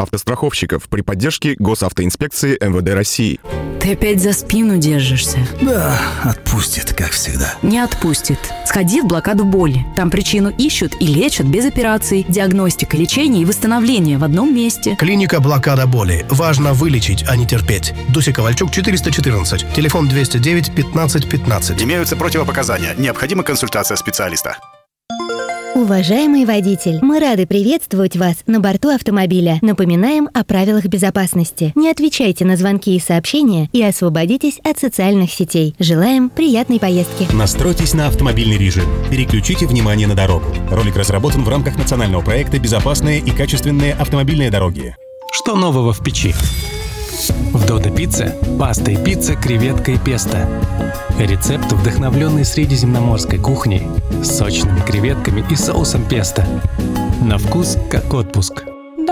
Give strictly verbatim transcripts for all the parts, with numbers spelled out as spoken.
автостраховщиков при поддержке Госавтоинспекции эм вэ дэ России. Ты опять за спину держишься. Да, отпустит, как всегда. Не отпустит. Сходи в блокаду боли. Там причину ищут и лечат без операций. Диагностика, лечение и восстановление в одном месте. Клиника «Блокада боли». Важно вылечить, а не терпеть. Дуся Ковальчук, четыреста четырнадцать. Телефон двести девять пятнадцать пятнадцать. Имеются противопоказания. Необходима консультация специалиста. Уважаемый водитель, мы рады приветствовать вас на борту автомобиля. Напоминаем о правилах безопасности. Не отвечайте на звонки и сообщения и освободитесь от социальных сетей. Желаем приятной поездки. Настройтесь на автомобильный режим. Переключите внимание на дорогу. Ролик разработан в рамках национального проекта «Безопасные и качественные автомобильные дороги». Что нового в печи? В Додо Пицца паста и пицца, креветка и песто. Рецепт, вдохновленный средиземноморской кухней, с сочными креветками и соусом песто. На вкус как отпуск.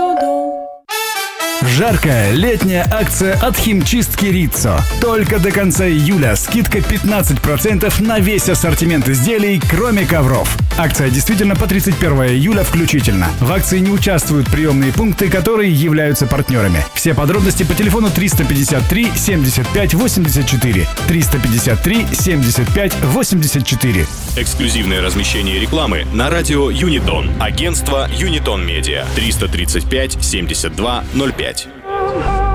Жаркая летняя акция от химчистки Риццо. Только до конца июля скидка пятнадцать процентов на весь ассортимент изделий, кроме ковров. Акция действительно по тридцать первое июля включительно. В акции не участвуют приемные пункты, которые являются партнерами. Все подробности по телефону триста пятьдесят три семьдесят пять восемьдесят четыре. триста пятьдесят три семьдесят пять восемьдесят четыре. Эксклюзивное размещение рекламы на радио Юнитон. Агентство Юнитон Медиа. триста тридцать пять семьдесят два ноль пять.